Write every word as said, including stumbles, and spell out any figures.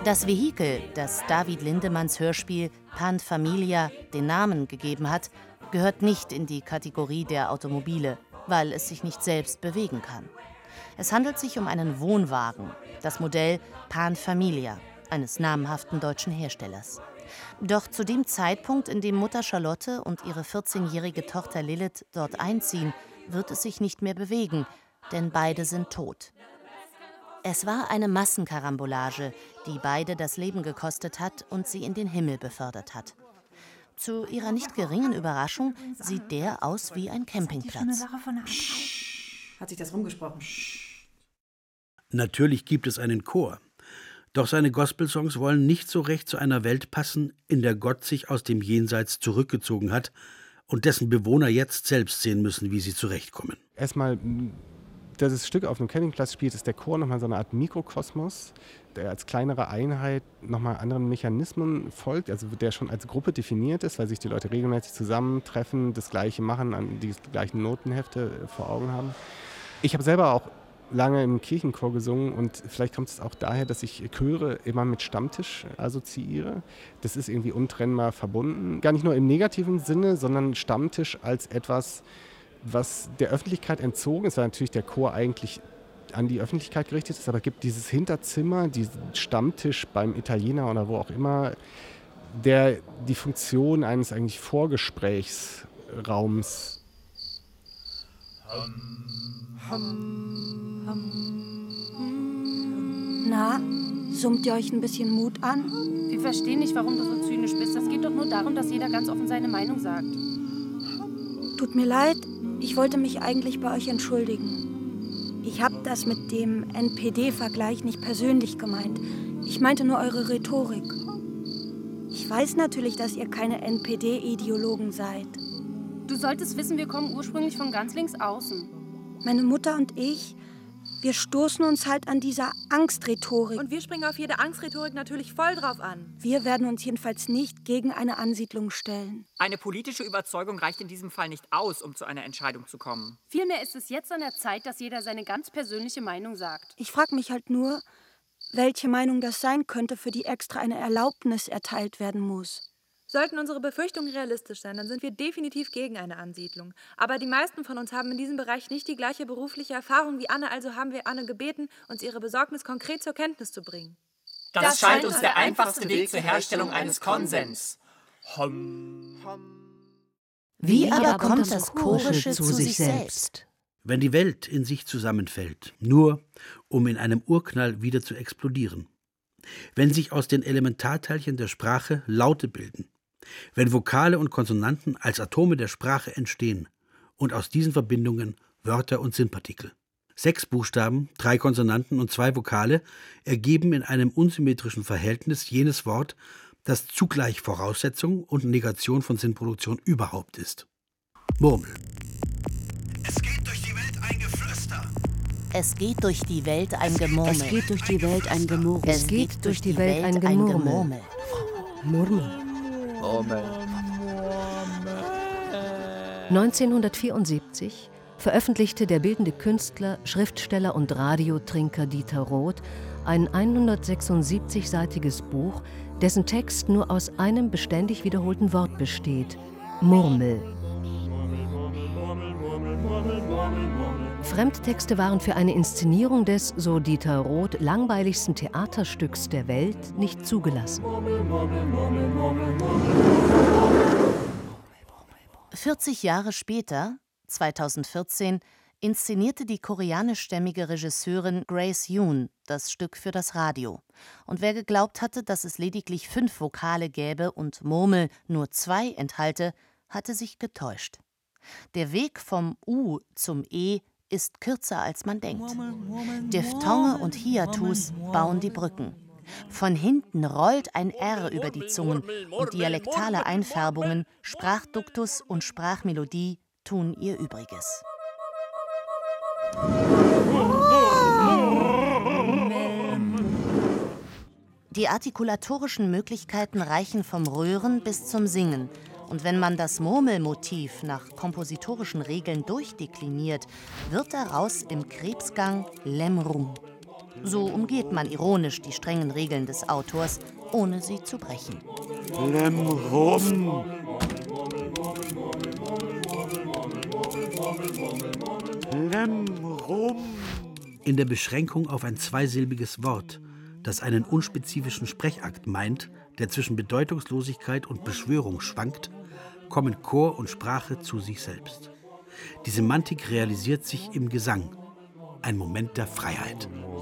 Das Vehikel, das David Lindemanns Hörspiel Pan Familia den Namen gegeben hat, gehört nicht in die Kategorie der Automobile, weil es sich nicht selbst bewegen kann. Es handelt sich um einen Wohnwagen, das Modell Pan Familia, eines namhaften deutschen Herstellers. Doch zu dem Zeitpunkt, in dem Mutter Charlotte und ihre vierzehnjährige Tochter Lilith dort einziehen, wird es sich nicht mehr bewegen, denn beide sind tot. Es war eine Massenkarambolage, die beide das Leben gekostet hat und sie in den Himmel befördert hat. Zu ihrer nicht geringen Überraschung sieht der aus wie ein Campingplatz. Hat sich das rumgesprochen? Natürlich gibt es einen Chor. Doch seine Gospelsongs wollen nicht so recht zu einer Welt passen, in der Gott sich aus dem Jenseits zurückgezogen hat und dessen Bewohner jetzt selbst sehen müssen, wie sie zurechtkommen. Erstmal, dass das Stück auf einem Campingplatz spielt, ist der Chor nochmal so eine Art Mikrokosmos, der als kleinere Einheit nochmal anderen Mechanismen folgt, also der schon als Gruppe definiert ist, weil sich die Leute regelmäßig zusammentreffen, das Gleiche machen, die gleichen Notenhefte vor Augen haben. Ich habe selber auch lange im Kirchenchor gesungen und vielleicht kommt es auch daher, dass ich Chöre immer mit Stammtisch assoziiere. Das ist irgendwie untrennbar verbunden. Gar nicht nur im negativen Sinne, sondern Stammtisch als etwas, was der Öffentlichkeit entzogen ist, weil natürlich der Chor eigentlich an die Öffentlichkeit gerichtet ist, aber es gibt dieses Hinterzimmer, diesen Stammtisch beim Italiener oder wo auch immer, der die Funktion eines eigentlich Vorgesprächsraums Na, summt ihr euch ein bisschen Mut an? Wir verstehen nicht, warum du so zynisch bist. Es geht doch nur darum, dass jeder ganz offen seine Meinung sagt. Tut mir leid, ich wollte mich eigentlich bei euch entschuldigen. Ich habe das mit dem N P D-Vergleich nicht persönlich gemeint. Ich meinte nur eure Rhetorik. Ich weiß natürlich, dass ihr keine N P D-Ideologen seid. Du solltest wissen, wir kommen ursprünglich von ganz links außen. Meine Mutter und ich, wir stoßen uns halt an dieser Angstrhetorik. Und wir springen auf jede Angstrhetorik natürlich voll drauf an. Wir werden uns jedenfalls nicht gegen eine Ansiedlung stellen. Eine politische Überzeugung reicht in diesem Fall nicht aus, um zu einer Entscheidung zu kommen. Vielmehr ist es jetzt an der Zeit, dass jeder seine ganz persönliche Meinung sagt. Ich frage mich halt nur, welche Meinung das sein könnte, für die extra eine Erlaubnis erteilt werden muss. Sollten unsere Befürchtungen realistisch sein, dann sind wir definitiv gegen eine Ansiedlung. Aber die meisten von uns haben in diesem Bereich nicht die gleiche berufliche Erfahrung wie Anne, also haben wir Anne gebeten, uns ihre Besorgnis konkret zur Kenntnis zu bringen. Das, das scheint uns der einfachste Weg zur Herstellung eines Konsens. Hum. Wie aber kommt das Chorische zu sich selbst? Wenn die Welt in sich zusammenfällt, nur um in einem Urknall wieder zu explodieren. Wenn sich aus den Elementarteilchen der Sprache Laute bilden. Wenn Vokale und Konsonanten als Atome der Sprache entstehen und aus diesen Verbindungen Wörter und Sinnpartikel. Sechs Buchstaben, drei Konsonanten und zwei Vokale ergeben in einem unsymmetrischen Verhältnis jenes Wort, das zugleich Voraussetzung und Negation von Sinnproduktion überhaupt ist. Murmel. Es geht durch die Welt ein Geflüster. Es geht durch die Welt ein Gemurmel. Es geht durch die Welt ein Gemurmel. Es geht durch die Welt ein Gemurmel. Murmel. neunzehnhundertvierundsiebzig veröffentlichte der bildende Künstler, Schriftsteller und Radiotrinker Dieter Roth ein hundertsechsundsiebzig-seitiges Buch, dessen Text nur aus einem beständig wiederholten Wort besteht: Murmel. Fremdtexte waren für eine Inszenierung des, so Dieter Roth, langweiligsten Theaterstücks der Welt nicht zugelassen. vierzig Jahre später, zweitausendvierzehn, inszenierte die koreanischstämmige Regisseurin Grace Yoon das Stück für das Radio. Und wer geglaubt hatte, dass es lediglich fünf Vokale gäbe und Murmel nur zwei enthalte, hatte sich getäuscht. Der Weg vom U zum E ist kürzer, als man denkt. Diphthonge und Hiatus bauen die Brücken. Von hinten rollt ein R über die Zungen und dialektale Einfärbungen, Sprachduktus und Sprachmelodie tun ihr Übriges. Die artikulatorischen Möglichkeiten reichen vom Röhren bis zum Singen. Und wenn man das Murmelmotiv nach kompositorischen Regeln durchdekliniert, wird daraus im Krebsgang Lemrum. So umgeht man ironisch die strengen Regeln des Autors, ohne sie zu brechen. Lem rum. Lem rum. In der Beschränkung auf ein zweisilbiges Wort, das einen unspezifischen Sprechakt meint, der zwischen Bedeutungslosigkeit und Beschwörung schwankt, kommen Chor und Sprache zu sich selbst. Die Semantik realisiert sich im Gesang, ein Moment der Freiheit.